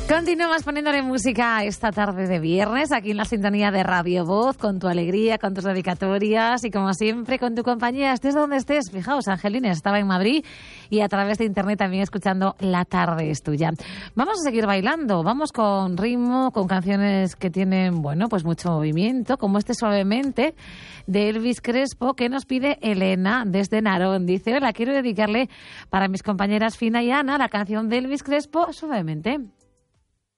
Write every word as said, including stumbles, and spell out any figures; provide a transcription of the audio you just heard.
Continuamos poniéndole música esta tarde de viernes aquí en la sintonía de Radio Voz, con tu alegría, con tus dedicatorias y como siempre con tu compañía, estés donde estés. Fijaos, Angelina estaba en Madrid y a través de internet también escuchando La Tarde es Tuya. Vamos a seguir bailando, vamos con ritmo, con canciones que tienen, bueno, pues mucho movimiento, como este Suavemente de Elvis Crespo, que nos pide Elena desde Narón. Dice, hola, quiero dedicarle para mis compañeras Fina y Ana la canción de Elvis Crespo, Suavemente.